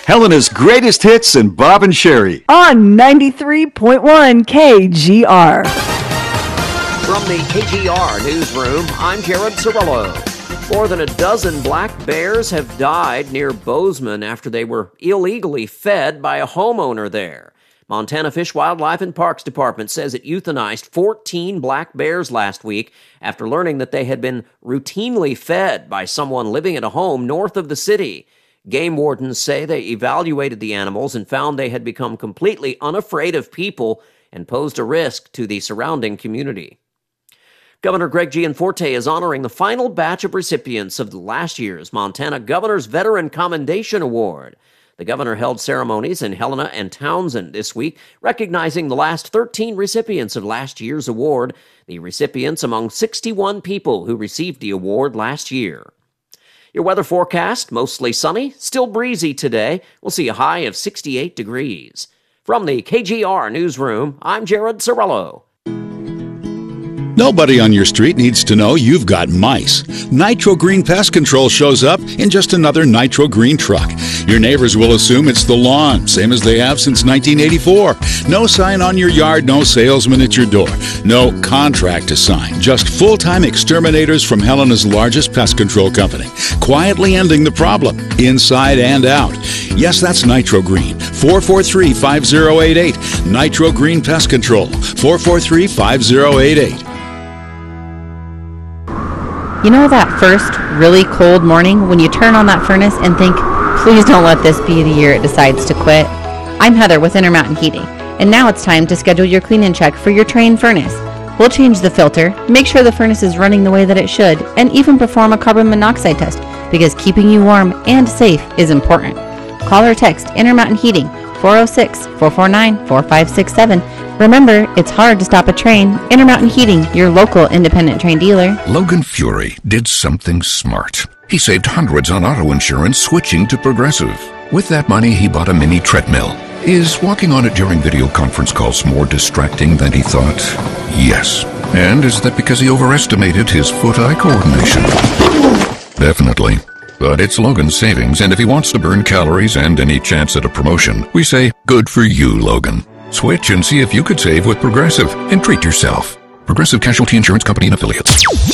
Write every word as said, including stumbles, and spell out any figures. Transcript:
Helena's greatest hits and Bob and Sherry. On ninety-three point one K G R. From the K G R newsroom, I'm Jared Cirillo. More than a dozen black bears have died near Bozeman after they were illegally fed by a homeowner there. Montana Fish, Wildlife, and Parks Department says it euthanized fourteen black bears last week after learning that they had been routinely fed by someone living at a home north of the city. Game wardens say they evaluated the animals and found they had become completely unafraid of people and posed a risk to the surrounding community. Governor Greg Gianforte is honoring the final batch of recipients of last year's Montana Governor's Veteran Commendation Award. The governor held ceremonies in Helena and Townsend this week, recognizing the last thirteen recipients of last year's award, the recipients among sixty-one people who received the award last year. Your weather forecast, mostly sunny, still breezy today. We'll see a high of sixty-eight degrees. From the K G R newsroom, I'm Jared Cirillo. Nobody on your street needs to know you've got mice. Nitro Green Pest Control shows up in just another Nitro Green truck. Your neighbors will assume it's the lawn, same as they have since nineteen eighty-four. No sign on your yard, no salesman at your door. No contract to sign, just full-time exterminators from Helena's largest pest control company, quietly ending the problem, inside and out. Yes, that's Nitro Green. four four three, five zero eight eight. Nitro Green Pest Control. four four three, five zero eight eight. You know that first really cold morning when you turn on that furnace and think, please don't let this be the year it decides to quit? I'm Heather with Intermountain Heating, and now it's time to schedule your clean and check for your Trane furnace. We'll change the filter, make sure the furnace is running the way that it should, and even perform a carbon monoxide test, because keeping you warm and safe is important. Call or text Intermountain Heating, four oh six, four four nine, four five six seven. Remember, it's hard to stop a train. Intermountain Heating, your local independent Trane dealer. Logan Fury did something smart. He saved hundreds on auto insurance switching to Progressive. With that money, he bought a mini treadmill. Is walking on it during video conference calls more distracting than he thought? Yes. And is that because he overestimated his foot-eye coordination? Definitely. But it's Logan's savings, and if he wants to burn calories and any chance at a promotion, we say, good for you, Logan. Switch and see if you could save with Progressive and treat yourself. Progressive Casualty Insurance Company and Affiliates.